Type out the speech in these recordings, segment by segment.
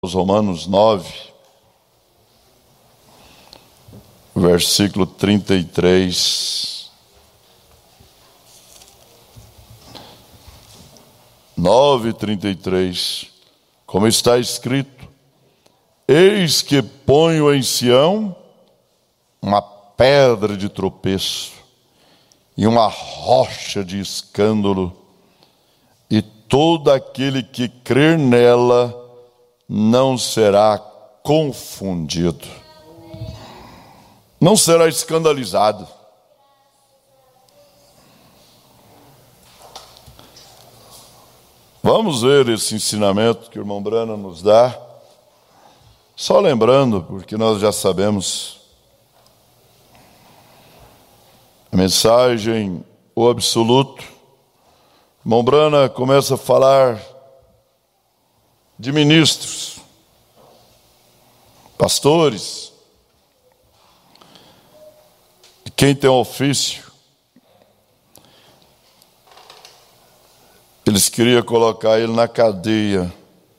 Os Romanos 9, versículo 33. 9:33, como está escrito: eis que ponho em Sião uma pedra de tropeço e uma rocha de escândalo, e todo aquele que crer nela não será confundido, não será escandalizado. Vamos ver esse ensinamento que o irmão Brana nos dá. Só lembrando, porque nós já sabemos, a mensagem, o absoluto. O irmão Brana começa a falar de ministros, pastores, de quem tem ofício. Eles queriam colocar ele na cadeia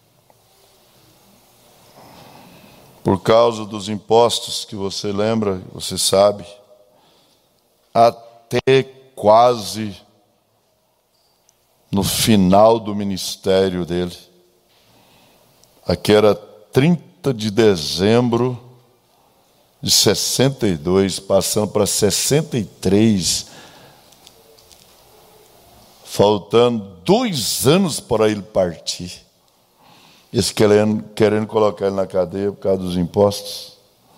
por causa dos impostos, que você lembra, você sabe, até quase no final do ministério dele. Aqui era 30 de dezembro de 62, passando para 63, faltando 2 anos para ele partir. Eles querendo colocar ele na cadeia por causa dos impostos.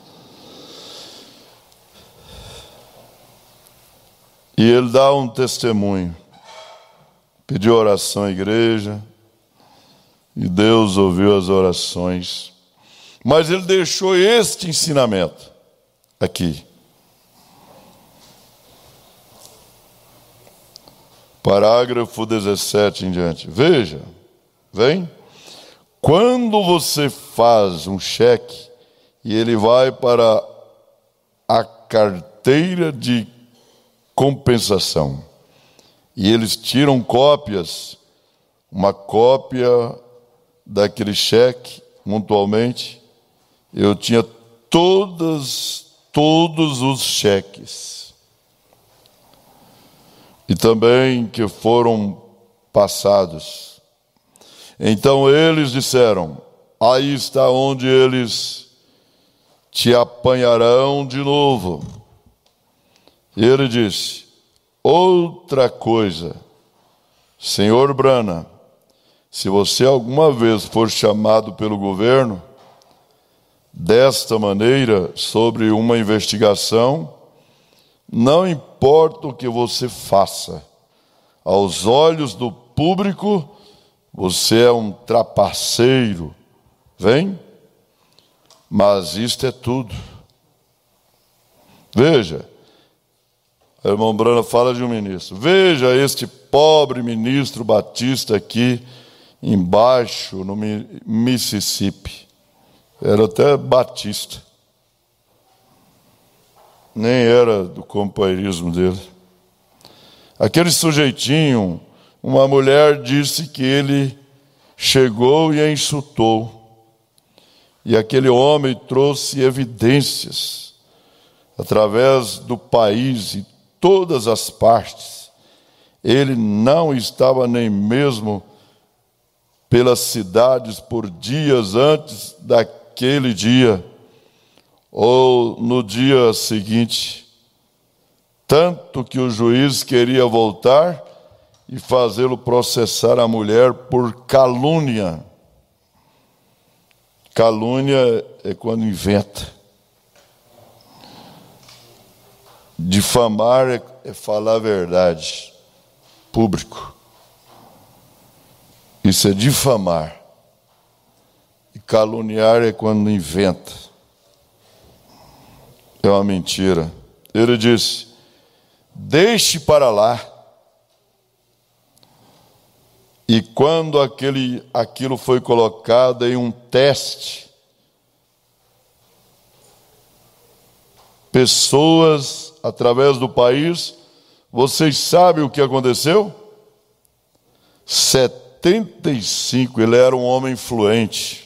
E ele dá um testemunho. Pediu oração à igreja, e Deus ouviu as orações. Mas ele deixou este ensinamento aqui. Parágrafo 17 em diante. Veja, vem. Quando você faz um cheque e ele vai para a carteira de compensação e eles tiram cópias, uma cópia daquele cheque, mutualmente, eu tinha todos os cheques. E também que foram passados. Então eles disseram: aí está onde eles te apanharão de novo. E ele disse: outra coisa, senhor Brana, se você alguma vez for chamado pelo governo desta maneira sobre uma investigação, não importa o que você faça, aos olhos do público, você é um trapaceiro, vem? Mas isto é tudo. Veja, o irmão Brana fala de um ministro. Veja este pobre ministro batista aqui embaixo, no Mississippi. Era até batista. Nem era do companheirismo dele. Aquele sujeitinho, uma mulher disse que ele chegou e a insultou. E aquele homem trouxe evidências através do país e todas as partes. Ele não estava nem mesmo pelas cidades por dias antes daquele dia, ou no dia seguinte, tanto que o juiz queria voltar e fazê-lo processar a mulher por calúnia. Calúnia é quando inventa. Difamar é falar a verdade, público. Isso é difamar. E caluniar é quando inventa. É uma mentira. Ele disse: deixe para lá. E quando aquilo foi colocado em um teste, pessoas através do país, vocês sabem o que aconteceu? 75, ele era um homem influente.